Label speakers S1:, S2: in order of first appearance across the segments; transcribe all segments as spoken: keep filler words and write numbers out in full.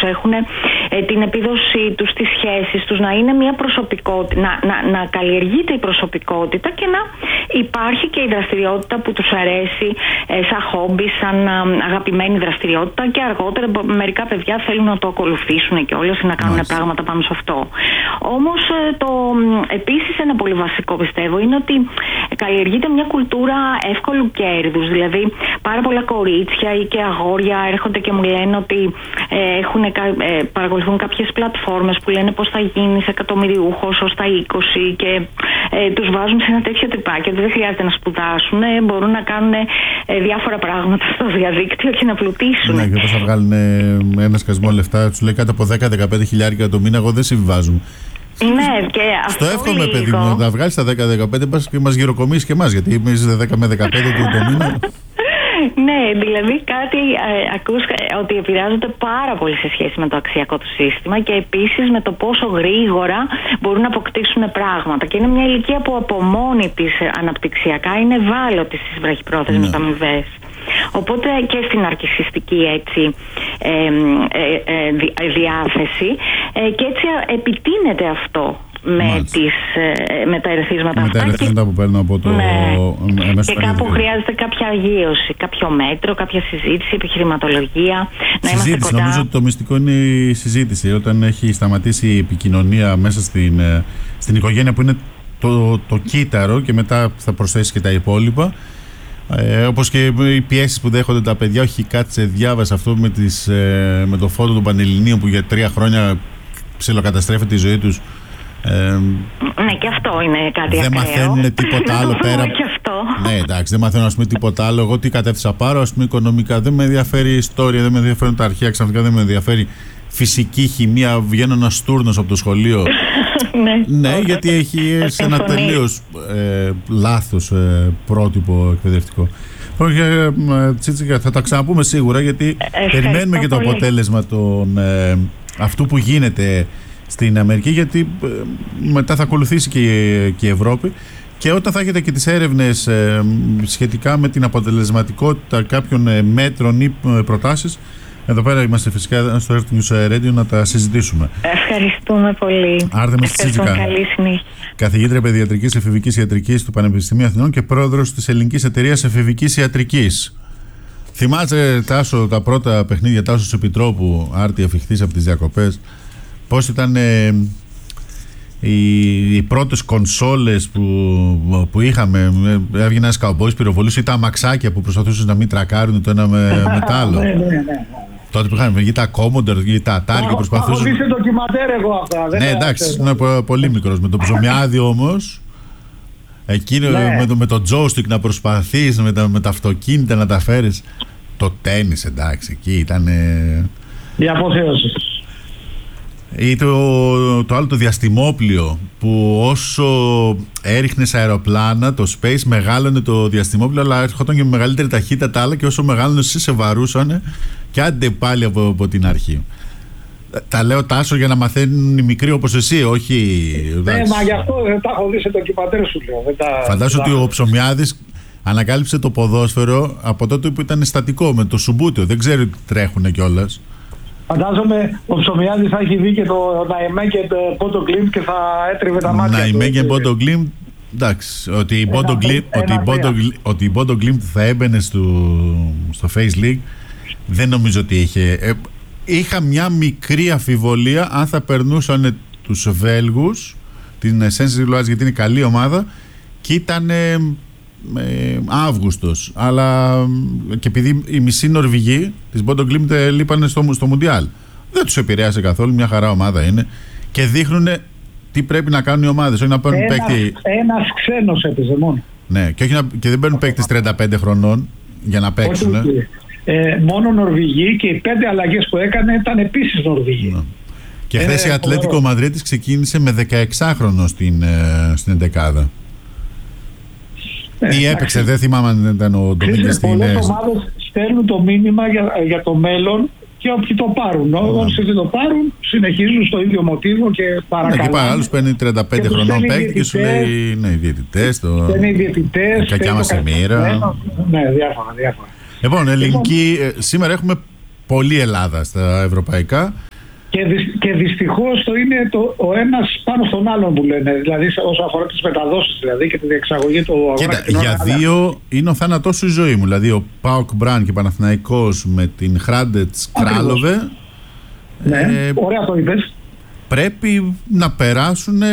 S1: προσέχουν ε, την επίδοσή τους, τις σχέσεις τους, να είναι μια προσωπικότητα, να, να, να καλλιεργείται η προσωπικότητα και να υπάρχει και η δραστηριότητα που τους αρέσει ε, σαν χόμπι, σαν α, αγαπημένη δραστηριότητα, και αργότερα μερικά παιδιά θέλουν να το ακολουθήσουν και όλες να κάνουν Μάλιστα. πράγματα πάνω σε αυτό. Όμως ε, το, επίσης ένα πολύ βασικό πιστεύω είναι ότι καλλιεργείται μια κουλτούρα εύκολου κέρδους. Δηλαδή πάρα πολλά κορίτσια ή και αγόρια έρχονται και μου λένε ότι ε, έχουν, ε, παρακολουθούν κάποιες πλατφόρμες που λένε πώς θα γίνεις εκατομμυριούχος ως τα είκοσι και ε, τους βάζουν σε ένα τέτοιο τρυπάκι ότι δεν χρειάζεται να σπουδάσουν, ε, μπορούν να κάνουν ε, διάφορα πράγματα στο διαδίκτυο και να πλουτίσουν.
S2: Ναι, και πώς θα βγάλουν ε, ένα σκασμό λεφτά, τους λέει κάτω από δέκα με δεκαπέντε χιλιάρικα το μήνα, εγώ δεν συμβιβάζουν.
S1: Ναι, και
S2: στο εύχομαι, παιδί μου, να βγάλεις τα δέκα με δεκαπέντε πας και μας γυροκομίσεις και εμάς, γιατί εμείς δέκα με δεκαπέντε το μήνα.
S1: Ναι, δηλαδή κάτι ε, ακούς ε, ότι επηρεάζονται πάρα πολύ σε σχέση με το αξιακό του σύστημα και επίσης με το πόσο γρήγορα μπορούν να αποκτήσουν πράγματα. Και είναι μια ηλικία που από μόνη της αναπτυξιακά είναι ευάλωτη στις βραχυπρόθεσμες αμοιβές. Οπότε και στην ναρκισσιστική έτσι, ε, ε, ε, δι, διάθεση ε, και έτσι επιτείνεται αυτό με, τις, ε, με τα ερεθίσματα
S2: με
S1: αυτά.
S2: Με τα ερεθίσματα που παίρνω από το
S1: ναι,
S2: εμέσω.
S1: Και κάπου χρειάζεται κάποια αγίωση, κάποιο μέτρο, κάποια συζήτηση, επιχειρηματολογία.
S2: Συζήτηση, να είμαστε κοντά. Νομίζω ότι το μυστικό είναι η συζήτηση. Όταν έχει σταματήσει η επικοινωνία μέσα στην, στην οικογένεια που είναι το, το κύτταρο και μετά θα προσθέσει και τα υπόλοιπα. Ε, όπως και οι πιέσεις που δέχονται τα παιδιά. Όχι, κάτσε, διάβασε αυτό με, τις, ε, με το φόντο των Πανελληνίων που για τρία χρόνια ψιλοκαταστρέφεται η ζωή τους. Ε,
S1: ναι, και αυτό είναι κάτι
S2: δεν
S1: ακραίο.
S2: Μαθαίνουν τίποτα άλλο πέρα.
S1: Και αυτό.
S2: Ναι, εντάξει, δεν μαθαίνουν ας πούμε τίποτα άλλο. Εγώ τι κατεύθυνσα πάρω, ας πούμε, οικονομικά. Δεν με ενδιαφέρει η ιστορία, δεν με ενδιαφέρουν τα αρχαία, ξαφνικά δεν με ενδιαφέρει φυσική, χημεία. Βγαίνω ένα στούρνος από το σχολείο.
S1: ναι,
S2: ναι, γιατί έχει ένα τελείως ε, λάθος ε, πρότυπο εκπαιδευτικό. Ε, Τσίτσικα, θα τα ξαναπούμε σίγουρα, γιατί ε, περιμένουμε και το πολύ. αποτέλεσμα των, ε, αυτού που γίνεται στην Αμερική, γιατί ε, μετά θα ακολουθήσει και, και η Ευρώπη, και όταν θα έχετε και τις έρευνες ε, σχετικά με την αποτελεσματικότητα κάποιων ε, μέτρων ή ε, προτάσεις, εδώ πέρα είμαστε φυσικά στο Earth News Radio να τα συζητήσουμε.
S1: Ευχαριστούμε πολύ.
S2: Άρτεμις Τσίτσικα,
S1: καλή συνέχεια.
S2: καθηγήτρια παιδιατρικής εφηβικής ιατρικής του Πανεπιστημίου Αθηνών και πρόεδρος της Ελληνικής Εταιρείας Εφηβικής Ιατρικής. Θυμάσαι, Τάσο, τα πρώτα παιχνίδια Τάσος Επιτρόπου, άρτη εφιχθής από τις διακοπές? Πώς ήταν ε, οι, οι πρώτες κονσόλες που, που είχαμε? Έβγαινε ένας καουμπόης, πυροβολούσε, ή τα αμαξάκια που προσπαθούσαν να μην τρακάρουν το ένα με, με το άλλο.
S1: ναι, ναι, ναι.
S2: Τότε που είχαμε βγει τα Commodore ή τα Atari και προσπαθούσαν.
S3: Έχω δει σε ντοκιμαντέρ εγώ αυτά.
S2: Ναι, εντάξει, είναι πολύ μικρός. Με το ψωμιάδι όμως, εκείνο ναι. με, το, με το joystick να προσπαθείς, με τα, με τα αυτοκίνητα να τα φέρεις. Το τένις, εντάξει, εκεί ήταν.
S3: Η αποθέωση.
S2: Ή το, το άλλο το διαστημόπλιο, που όσο έριχνες αεροπλάνα, το space, μεγάλωνε το διαστημόπλιο, αλλά έρχονταν και με μεγαλύτερη ταχύτητα τα άλλα, και όσο μεγάλωνε εσύ σε βαρούσανε και άντε πάλι από, από την αρχή. Τα λέω, Τάσο, για να μαθαίνουν οι μικροί όπως εσύ, όχι.
S3: Ναι, μα γι' αυτό δεν τα έχω δει σε ντοκιμαντέρ σου λέω.
S2: Φαντάζομαι ότι ο Ψωμιάδης ανακάλυψε το ποδόσφαιρο από τότε που ήταν στατικό, με το σουμπούτιο. Δεν ξέρει ότι τρέχουνε κιόλας.
S3: Φαντάζομαι ο Ψωμιάδης θα έχει δει και το Ναϊμέ και το Πόντο Γκλίμπ και θα έτριβε τα μάτια.
S2: Ναϊμέ και Πόντο Γκλίμπ, εντάξει. Ότι η Πόντο Γκλίμπ θα έμπαινε στο, στο Face League, δεν νομίζω ότι είχε. Ε, είχα μια μικρή αμφιβολία αν θα περνούσαν τους Βέλγους, την Σένσι Λουάζ, γιατί είναι καλή ομάδα, και ήταν ε, ε, Αύγουστος. Αλλά και επειδή οι μισοί Νορβηγοί της Πόντο Γκλίμπ λείπανε στο, στο Μουντιάλ, δεν τους επηρέασε καθόλου, μια χαρά ομάδα είναι, και δείχνουν τι πρέπει να κάνουν οι ομάδες. Όχι να παίρνουν παίκτη.
S3: Ένας ξένος έπαιζε μόνο.
S2: Ναι, και, όχι να, και δεν παίρνουν παίκτες τριάντα πέντε χρονών για να παίξουν.
S3: Ε, μόνο Νορβηγοί, και οι πέντε αλλαγές που έκανε ήταν επίσης Νορβηγοί. Ναι.
S2: Και χθες η Ατλέτικο Μαδρίτης ξεκίνησε με δεκαεξάχρονο στην, ε, στην εντεκάδα. Ε, Ή έπαιξε, εντάξει. Δεν θυμάμαι αν ήταν ο Ντομίνγκες.
S3: Πολλές ομάδες στέλνουν το μήνυμα για, για το μέλλον, και όποιοι το πάρουν. Όσοι δεν το πάρουν, συνεχίζουν στο ίδιο μοτίβο και παρακαλούν. Ναι, και πάει
S2: άλλους παίρνει τριάντα πέντε χρονών παίκτη και σου λέει ναι, οι διαιτητές. Το...
S3: Είναι οι διαιτητές.
S2: Κακιά μας εμμύρα.
S3: Ναι, διάφορα, διάφορα.
S2: Λοιπόν, ελληνική, σήμερα έχουμε πολλή Ελλάδα στα ευρωπαϊκά.
S3: Και, δυσ, και δυστυχώς το είναι το, ο ένας πάνω στον άλλον που λένε, δηλαδή όσο αφορά τις μεταδόσεις δηλαδή, και τη διεξαγωγή του αγώνα.
S2: Κοίτα, για δύο είναι ο θάνατός σου η ζωή μου. Δηλαδή ο ΠΑΟΚ Μπραν και Παναθηναϊκός με την Χράντετς Κράλοβε.
S3: Ναι, ε, ωραία το είπες.
S2: Πρέπει να περάσουν,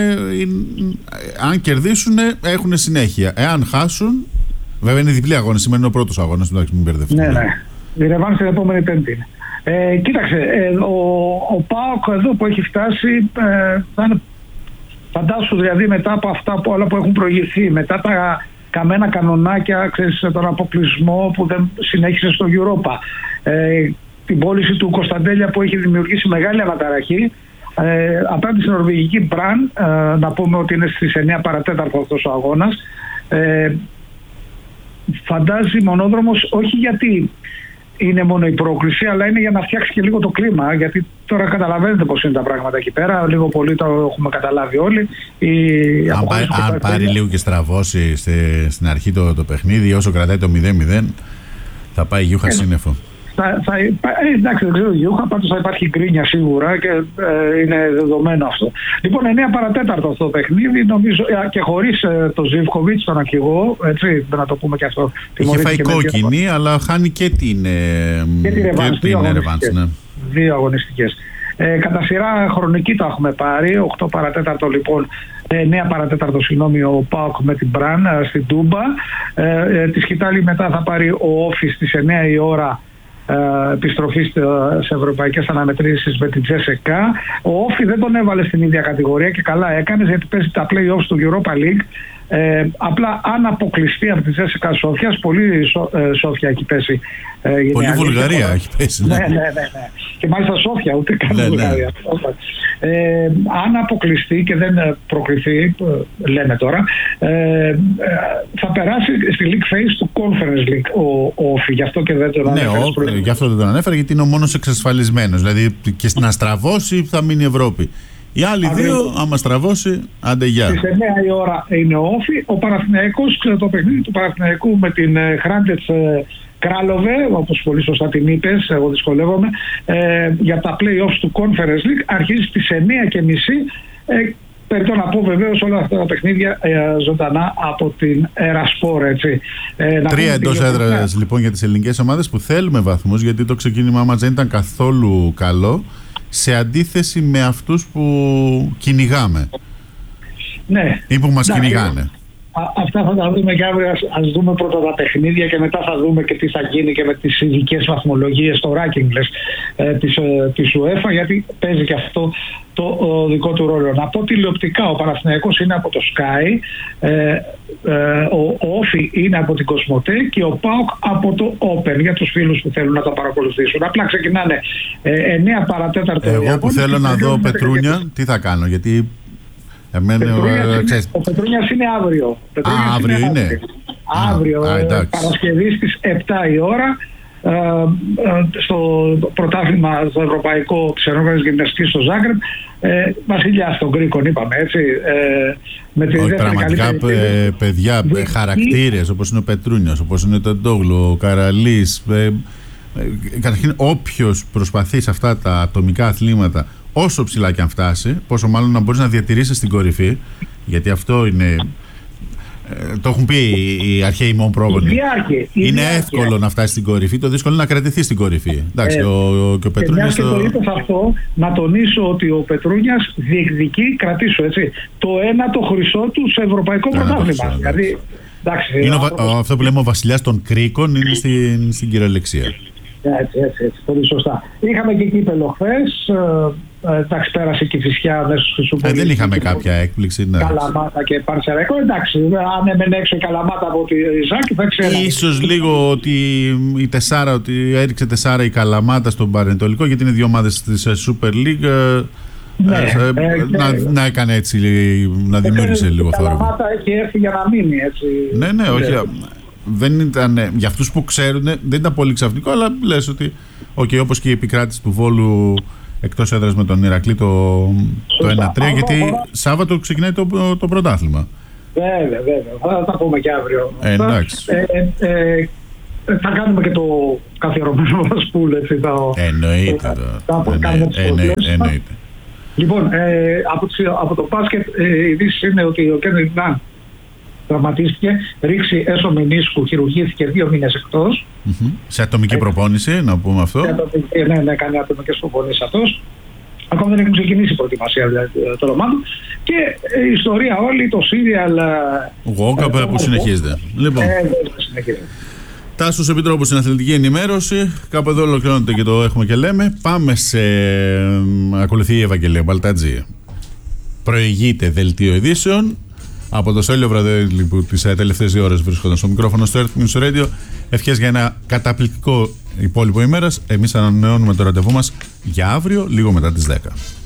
S2: αν κερδίσουν έχουν συνέχεια. Εάν χάσουν, βέβαια είναι διπλή αγώνα, σημαίνει ο πρώτος αγώνας, εντάξει μην μπερδευτούμε.
S3: Ναι, ναι. Η ρεβάνς την επόμενη Πέμπτη είναι. Ε, κοίταξε, ε, ο, ο ΠΑΟΚ εδώ που έχει φτάσει ε, θα είναι, φαντάσου δηλαδή μετά από αυτά που, όλα που έχουν προηγηθεί, μετά τα καμένα κανονάκια, ξέρεις, τον αποκλεισμό που δεν συνέχισε στο Europa, ε, την πώληση του Κωνσταντέλια που έχει δημιουργήσει μεγάλη αναταραχή, ε, απέναντι στην νορβηγική Μπραν, ε, να πούμε ότι είναι στις εννιά παρατέταρτο αυτός ο αγώνας, ε, φαντάζει μονόδρομος όχι γιατί είναι μόνο η πρόκληση, αλλά είναι για να φτιάξει και λίγο το κλίμα. Γιατί τώρα καταλαβαίνετε πώς είναι τα πράγματα εκεί πέρα. Λίγο πολύ το έχουμε καταλάβει όλοι. Η
S2: αν πάρει, αν πάρει λίγο και στραβώσει στη, στην αρχή το, το παιχνίδι, όσο κρατάει το μηδέν μηδέν, θα πάει γιούχα σύννεφο.
S3: Θα, θα, ε, εντάξει, δεν ξέρω γιούχα, πάντως θα υπάρχει γκρίνια σίγουρα και ε, είναι δεδομένο αυτό. Λοιπόν, εννιά παρατέταρτο αυτό το παιχνίδι, νομίζω, και χωρίς ε, το Ζίβκοβιτς, τον αρχηγό, έτσι, να το πούμε και αυτό.
S2: Είχε φάει κόκκινη, αλλά χάνει και την ρεβάνς. Ναι.
S3: Δύο αγωνιστικές. Ε, κατά σειρά χρονική το έχουμε πάρει, οκτώ παρατέταρτο λοιπόν, εννιά παρατέταρτο συγγνώμη, ο ΠΑΟΚ με την Μπραν στην Τούμπα. Ε, ε, τη σκητάλη μετά θα πάρει ο Όφη στις εννιά η ώρα, επιστροφή σε ευρωπαϊκές αναμετρήσεις με την Τζέσεκα. Ο Όφη δεν τον έβαλε στην ίδια κατηγορία και καλά έκανε, γιατί παίζει τα play-offs του Europa League. Ε, απλά αν αποκλειστεί από τη Τζέσεκα Σόφιας, πολύ σο, ε, Σόφια έχει πέσει. Ε,
S2: πολύ Βουλγαρία έχει πέσει.
S3: Ναι, ναι, ναι, ναι. Και μάλιστα Σόφια, ούτε καν ναι, Βουλγαρία. Ναι. Ε, αν αποκλειστεί και δεν προκριθεί, λέμε τώρα, ε, θα περάσει στη League Phase του Conference League ο Όφη. Γι' αυτό και δεν τον ανέφερε.
S2: Ναι, ο, γι' αυτό δεν τον ανέφερε, γιατί είναι ο μόνος εξασφαλισμένος. Δηλαδή και να στραβώσει θα μείνει η Ευρώπη. Οι άλλοι Ακριβώς. δύο, άμα στραβώσει, άντε γεια.
S3: Στις εννιά η ώρα είναι ο Όφη. Ο Παναθηναϊκός, ξέρετε το παιχνίδι του Παναθηναϊκού με την Χράντετς Κράλοβε, όπως πολύ σωστά την είπες, εγώ δυσκολεύομαι, ε, για τα play-offs του Conference League, αρχίζει στις εννιά και μισή. Ε, Περιτώ να πω βεβαίως όλα αυτά τα παιχνίδια ε, ζωντανά από την Ερασπόρ, έτσι. Ε,
S2: Τρία εντός έδρας λοιπόν για τις ελληνικές ομάδες που θέλουμε βαθμούς, γιατί το ξεκίνημά μας δεν ήταν καθόλου καλό, σε αντίθεση με αυτούς που κυνηγάμε.
S3: Ναι.
S2: Ή που μας
S3: ναι,
S2: κυνηγάνε.
S3: Α, αυτά θα τα δούμε και αύριο. Ας, ας δούμε πρώτα τα παιχνίδια και μετά θα δούμε και τι θα γίνει και με τις ειδικές βαθμολογίες, το ranking λες, ε, της, ε, της UEFA, γιατί παίζει και αυτό το ο, δικό του ρόλο. Να πω τηλεοπτικά, ο Παναθηναϊκός είναι από το Sky, ε, ε, ο, ο Όφη είναι από την Κοσμοτέ και ο ΠΑΟΚ από το Open, για τους φίλους που θέλουν να το παρακολουθήσουν. Απλά ξεκινάνε ε, εννιά παρατέταρτο.
S2: Εγώ που θέλω να δω Πετρούνια, τι θα κάνω, γιατί Εμένα,
S3: Πετρούνιας
S2: ε,
S3: είναι, ο Πετρούνιας είναι αύριο.
S2: Α, αύριο είναι.
S3: είναι. Αύριο,
S2: α,
S3: ε, Παρασκευή στις επτά η ώρα, ε, ε, στο πρωτάθλημα στο Ευρωπαϊκό της Ενόχαρης Γυμναστικής στο Ζάγκρεπ. Ε, Βασιλιάς των Γκρίκων είπαμε, έτσι. Ε, με τη
S2: Όχι, πραγματικά παι, παιδιά, Δι... χαρακτήρες όπως είναι ο Πετρούνιος, όπως είναι το Ντόγλου, ο Καραλής. Ε, ε, καταρχήν όποιος προσπαθεί σε αυτά τα ατομικά αθλήματα, όσο ψηλά και αν φτάσει, πόσο μάλλον να μπορείς να διατηρήσεις στην κορυφή, γιατί αυτό είναι, ε, το έχουν πει οι αρχαίοι μόν πρόγονοι. Είναι εύκολο να φτάσει στην κορυφή, το δύσκολο είναι να κρατηθεί στην κορυφή. Εντάξει, ε, ο, ο, και ο Πετρούνιας.
S3: Και το είπες αυτό, να τονίσω ότι ο Πετρούνιας διεκδικεί, κρατήσω έτσι, το ένατο χρυσό του σε ευρωπαϊκό πρωτάθλημα. Δηλαδή, εντάξει,
S2: είναι ο, ο, αυτό που λέμε ο βασιλιάς των κρίκων είναι στην, στην κυριολεξία.
S3: Έτσι, έτσι, έτσι, πολύ σωστά. Είχαμε και κύπελλο χθες. Ε, εντάξει, πέρασε και η Κηφισιά μέσα στους Χρυσούπολη.
S2: Ε, δεν είχαμε κάποια έκπληξη. Ναι.
S3: Καλαμάτα και Πανσεραϊκό. Εντάξει, αν έμενε έξω η Καλαμάτα από τη Ζάκη θα ξέραμε.
S2: Ίσως λίγο ότι η τεσσάρα, ότι έριξε τεσσάρα η Καλαμάτα στον Πανετολικό, γιατί είναι δύο ομάδες της Super League.
S3: Ναι,
S2: ε, ε, να,
S3: ε,
S2: να έκανε έτσι, να δημιούργησε ε, λίγο θόρυβο.
S3: Η Καλαμάτα έχει έρθει για να μείνει έτσι.
S2: Ναι, ναι, όχι. Ναι. Δεν ήταν, για αυτούς που ξέρουν, δεν ήταν πολύ ξαφνικό, αλλά λες ότι okay, όπως και η επικράτηση του Βόλου εκτός έδρας με τον Ηρακλή το, το ένα τρία, γιατί αφορά... Σάββατο ξεκινάει το, το πρωτάθλημα.
S3: Βέβαια, βέβαια. Θα τα πούμε και αύριο.
S2: Ε, εντάξει.
S3: Ε, ε, ε, θα κάνουμε και το καθιερωμένο μας πουλ, έτσι.
S2: Εννοείται. Εννοείται.
S3: Λοιπόν, ε, από, από το μπάσκετ ε, η είδηση είναι ότι ο Κέντρικ Ναν τραυματίστηκε, ρήξη έσω μενίσκου, χειρουργήθηκε δύο μήνες εκτός.
S2: Mm-hmm. Σε ατομική ε, προπόνηση, να πούμε αυτό.
S3: Σε ατομική, ναι, ναι, κάνει ατομικές προπονήσεις αυτός. Ακόμα δεν έχουν ξεκινήσει η προετοιμασία δηλαδή, των ομάδων. Και ε, η ιστορία όλη, το σύριαλ.
S2: Walk-up που συνεχίζεται. Λοιπόν.
S3: Ε, συνεχίζεται.
S2: Τάσος Επιτρόπου στην αθλητική ενημέρωση. Κάπου εδώ ολοκληρώνεται και το έχουμε και λέμε. Πάμε σε. Ακολουθεί η Ευαγγελία Μπαλτάτζη. Προηγείται δελτίο ειδήσεων. Από το Στέλιο Βραδέλη που τις τελευταίες δύο ώρες βρίσκονταν στο μικρόφωνο στο Earth News Radio. Ευχές για ένα καταπληκτικό υπόλοιπο ημέρας. Εμείς ανανεώνουμε το ραντεβού μας για αύριο, λίγο μετά τις δέκα.